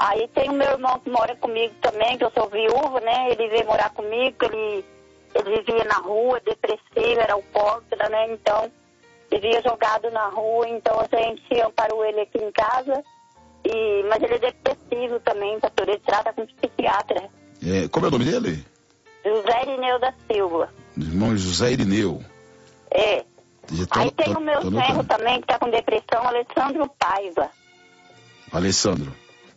Aí tem o meu irmão que mora comigo também, que eu sou viúva, né? Ele veio morar comigo, ele vivia na rua, depressivo, era alcoólatra, né? Então, vivia jogado na rua, então a gente amparou ele aqui em casa. Mas ele é depressivo também, pastor, ele trata com psiquiatra. Como é o nome dele? José Irineu da Silva. Irmão José Irineu. Aí tem o meu genro também, que tá com depressão, Alessandro Paiva. Alessandro.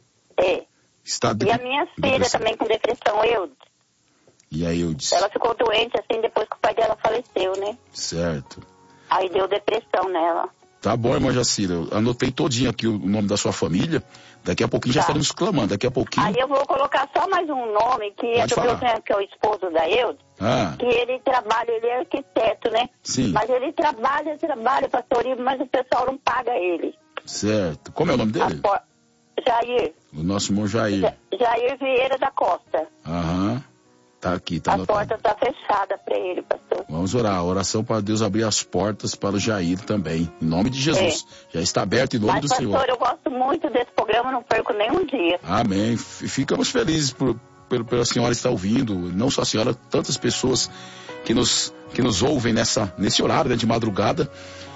E a minha filha também com depressão, Eudes. E a Eudes? Ela ficou doente assim depois que o pai dela faleceu, né? Certo. Aí deu depressão nela. Tá bom, irmã Jacira. Eu anotei todinho aqui o nome da sua família. Daqui a pouquinho já estaremos clamando. Daqui a pouquinho. Aí eu vou colocar só mais um nome, que é do meu genro, que é o esposo da Eudes. Que ele trabalha, ele é arquiteto, né? Sim. Mas ele trabalha, pastorinho, mas o pessoal não paga ele. Certo. Como é o nome dele? Jair. O nosso irmão Jair. Jair Vieira da Costa. Tá aqui, tá anotado. A porta tá fechada para ele, pastor. Vamos orar. Oração para Deus abrir as portas para o Jair também. Em nome de Jesus. Já está aberto em nome do Senhor. Mas, pastor, eu gosto muito desse programa, não perco nenhum dia. Amém. Ficamos felizes pela senhora estar ouvindo. Não só a senhora, tantas pessoas que nos ouvem nesse horário, né, de madrugada.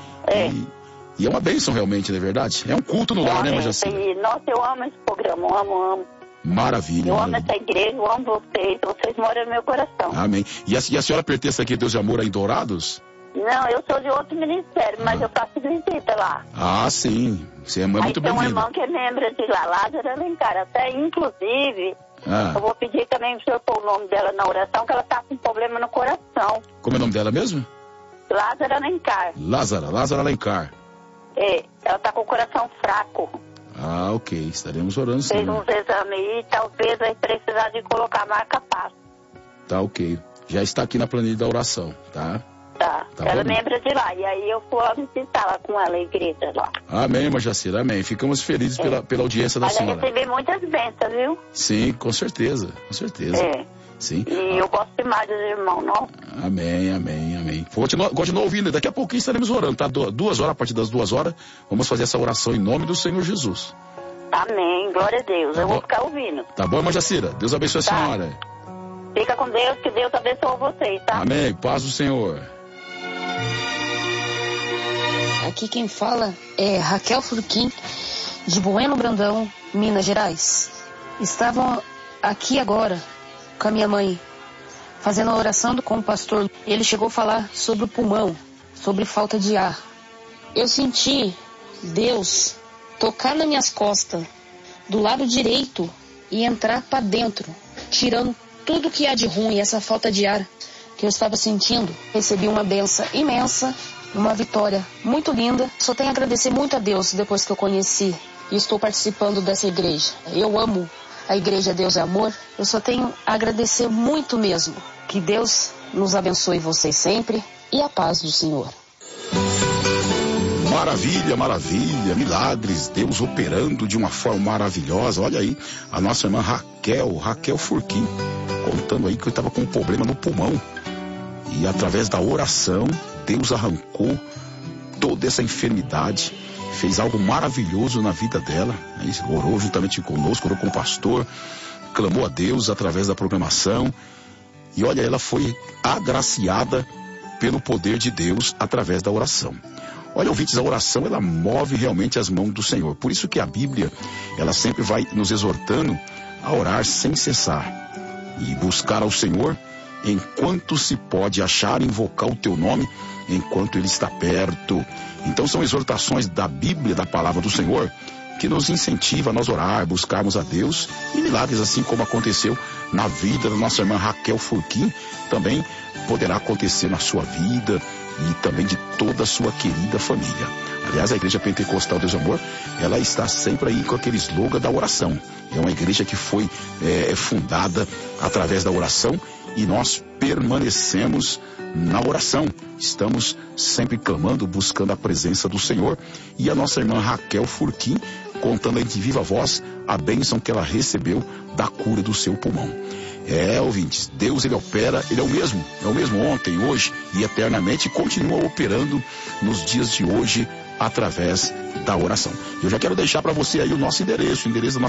E é uma bênção realmente, não é verdade? É um culto no lar, né, irmã Jacira? Nossa, eu amo esse programa, eu amo. Maravilha. Eu amo essa igreja, eu amo vocês moram no meu coração. Amém. E a senhora pertence aqui a Deus de Amor aí em Dourados? Não, eu sou de outro ministério, mas eu faço visita lá. Sim. Você é muito bem-vinda. Tem um irmão que é membro de lá, Lázaro Alencar. Até, inclusive, eu vou pedir também pro senhor pôr o nome dela na oração, que ela tá com problema no coração. Como é o nome dela mesmo? Lázaro Alencar. Lázaro Alencar. Ela tá com o coração fraco. Ok. Estaremos orando sim. Fez uns exames aí, talvez vai precisar de colocar marca-passo. Tá, ok. Já está aqui na planilha da oração, tá? Tá ela é membro de lá, e aí eu vou visitar lá com ela, a igreja lá. Amém, irmã Jacira, amém. Ficamos felizes pela audiência da senhora. Vai receber muitas bênçãos, viu? Sim, com certeza, com certeza. Sim. E eu gosto demais dos irmãos, não? Amém. Continua ouvindo, daqui a pouquinho estaremos orando, tá? 2 horas, a partir das 2 horas, vamos fazer essa oração em nome do Senhor Jesus. Amém, glória a Deus, eu vou ficar ouvindo. Tá bom, irmã Jacira? Deus abençoe a senhora. Fica com Deus, que Deus abençoe vocês, tá? Amém, paz do Senhor. Aqui quem fala é Raquel Furquim, de Bueno Brandão, Minas Gerais. Estavam aqui agora com a minha mãe, fazendo a oração com o pastor. Ele chegou a falar sobre o pulmão, sobre falta de ar. Eu senti Deus tocar nas minhas costas, do lado direito, e entrar para dentro, tirando tudo que há de ruim, essa falta de ar que eu estava sentindo. Recebi uma bênção imensa, uma vitória muito linda. Só tenho a agradecer muito a Deus depois que eu conheci e estou participando dessa igreja. Eu amo a igreja Deus é Amor. Eu só tenho a agradecer muito mesmo. Que Deus nos abençoe vocês sempre e a paz do Senhor. Maravilha, milagres, Deus operando de uma forma maravilhosa. Olha aí, a nossa irmã Raquel Furquim, contando aí que eu estava com um problema no pulmão. E através da oração, Deus arrancou toda essa enfermidade, fez algo maravilhoso na vida dela, né? Orou juntamente conosco, orou com o pastor, clamou a Deus através da programação. E olha, ela foi agraciada pelo poder de Deus através da oração. Olha, ouvintes, a oração, ela move realmente as mãos do Senhor. Por isso que a Bíblia, ela sempre vai nos exortando a orar sem cessar e buscar ao Senhor enquanto se pode achar, invocar o teu nome enquanto Ele está perto. Então são exortações da Bíblia, da palavra do Senhor, que nos incentiva a nós orar, buscarmos a Deus, e milagres assim como aconteceu na vida da nossa irmã Raquel Furquim, também poderá acontecer na sua vida e também de toda a sua querida família. Aliás, a Igreja Pentecostal Deus Amor, ela está sempre aí com aquele slogan da oração. É uma igreja que foi fundada através da oração, e nós permanecemos na oração. Estamos sempre clamando, buscando a presença do Senhor. E a nossa irmã Raquel Furquim, contando aí de viva voz a bênção que ela recebeu da cura do seu pulmão. Ouvintes, Deus, Ele opera, Ele é o mesmo ontem, hoje e eternamente, e continua operando nos dias de hoje através da oração. Eu já quero deixar para você aí o nosso endereço da nossa